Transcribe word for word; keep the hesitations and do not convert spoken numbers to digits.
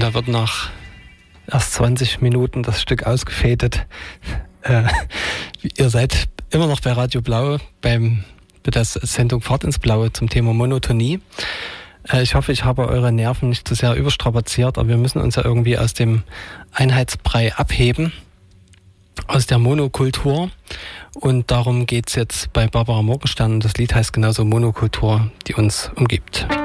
Und da wird nach erst zwanzig Minuten das Stück ausgefädet. Äh, ihr seid immer noch bei Radio Blau, beim, bei der Sendung Fahrt ins Blaue zum Thema Monotonie. Äh, ich hoffe, ich habe eure Nerven nicht zu sehr überstrapaziert, aber wir müssen uns ja irgendwie aus dem Einheitsbrei abheben, aus der Monokultur. Und darum geht es jetzt bei Barbara Morgenstern. Das Lied heißt genauso Monokultur, die uns umgibt.